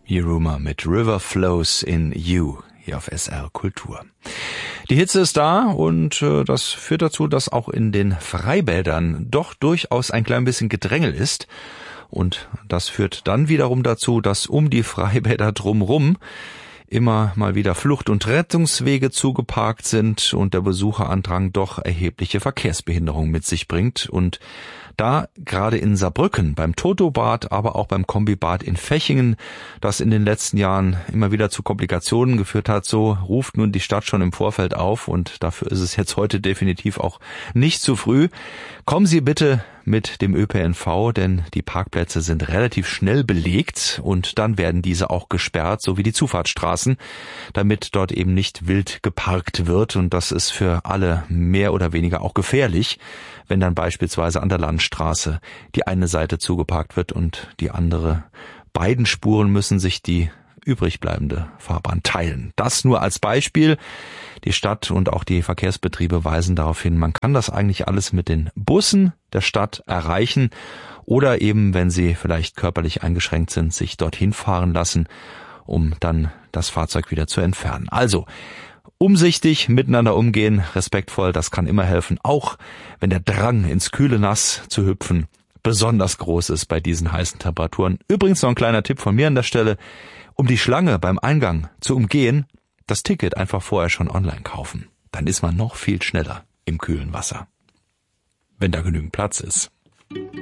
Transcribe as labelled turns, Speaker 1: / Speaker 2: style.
Speaker 1: Yiruma mit River Flows in You hier auf SR Kultur. Die Hitze ist da und das führt dazu, dass auch in den Freibädern doch durchaus ein klein bisschen Gedrängel ist. Und das führt dann wiederum dazu, dass um die Freibäder drumrum immer mal wieder Flucht- und Rettungswege zugeparkt sind und der Besucherandrang doch erhebliche Verkehrsbehinderung mit sich bringt. Und da gerade in Saarbrücken, beim Toto-Bad, aber auch beim Kombibad in Fechingen, das in den letzten Jahren immer wieder zu Komplikationen geführt hat, so ruft nun die Stadt schon im Vorfeld auf und dafür ist es jetzt heute definitiv auch nicht zu früh. Kommen Sie bitte mit dem ÖPNV, denn die Parkplätze sind relativ schnell belegt und dann werden diese auch gesperrt, so wie die Zufahrtsstraßen, damit dort eben nicht wild geparkt wird und das ist für alle mehr oder weniger auch gefährlich, wenn dann beispielsweise an der Landstraße die eine Seite zugeparkt wird und die andere. Beiden Spuren müssen sich die übrig bleibende Fahrbahn teilen. Das nur als Beispiel. Die Stadt und auch die Verkehrsbetriebe weisen darauf hin, man kann das eigentlich alles mit den Bussen der Stadt erreichen oder eben, wenn sie vielleicht körperlich eingeschränkt sind, sich dorthin fahren lassen, um dann das Fahrzeug wieder zu entfernen. Also, umsichtig miteinander umgehen, respektvoll, das kann immer helfen, auch wenn der Drang ins kühle Nass zu hüpfen besonders groß ist bei diesen heißen Temperaturen. Übrigens noch ein kleiner Tipp von mir an der Stelle, um die Schlange beim Eingang zu umgehen, das Ticket einfach vorher schon online kaufen. Dann ist man noch viel schneller im kühlen Wasser, wenn da genügend Platz ist.